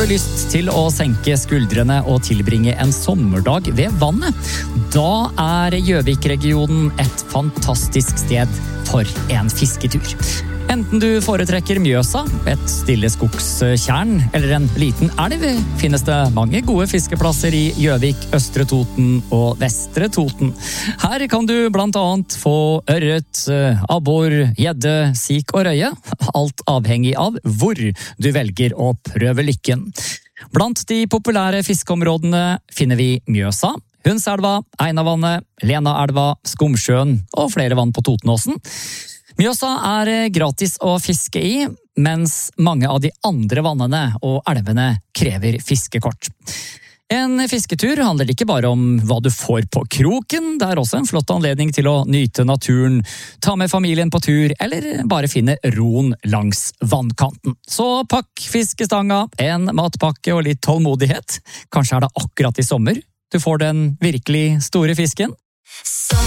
Har du lyst til å senke skuldrene og tilbringe en sommerdag ved vannet? Da Gjøvik-regionen et fantastisk sted for en fisketur. Enten du foretrekker Mjøsa, et stille skogstjern eller en liten elv, finnes det mange gode fiskeplasser i Gjøvik, Østre Toten og Vestre Toten. Her kan du blant annet få ørret, abbor, gjedde, sik og røye, alt avhengig av hvor du velger å prøve lykken. Blant de populære fiskeområdene finner vi Mjøsa, Hundselva, Einavannet, Lenaelva, Skomsjøen og flere vann på Totenåsen. Mjøsa gratis å fiske i, mens mange av de andre vannene og elvene krever fiskekort. En fisketur handler ikke bare om hva du får på kroken, det også en flott anledning til å nyte naturen, ta med familien på tur, eller bare finne roen langs vannkanten. Så pakk fiskestanga, en matpakke og litt tålmodighet. Kanskje det akkurat i sommer du får den virkelig store fisken?